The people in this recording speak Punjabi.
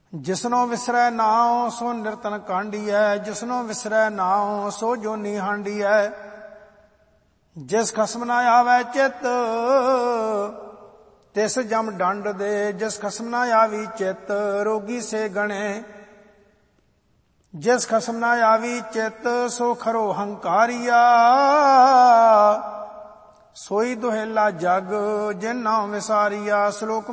ਜਿਸਨੋ ਵਿਸਰੈ ਨਾਉ ਸੋ ਨਿਰਤਨ ਕਾਂਡੀਐ, ਜਿਸਨੋ ਵਿਸਰੈ ਨਾਉ ਸੋ ਜੋਨੀ ਹਾਂਡੀਐ। ਜਿਸ ਖਸਮ ਨਾ ਆਵੈ ਚਿਤ ਤਿਸ ਜਮ ਡੰਡ ਦੇ, ਜਿਸ ਖਸਮ ਨਾ ਆਵੀ ਚਿਤ ਰੋਗੀ ਸੇ ਗਣੇ। ਜਿਸ ਖਸਮ ਨਾ ਆਵੀ ਚਿਤ ਸੋ ਖਰੋ ਹੰਕਾਰੀਆ, ਸੋਈ ਦੁਹੇਲਾ ਜਗ ਜਿਨ ਨਾਮ ਵਿਸਾਰੀਆ। ਸ਼ਲੋਕ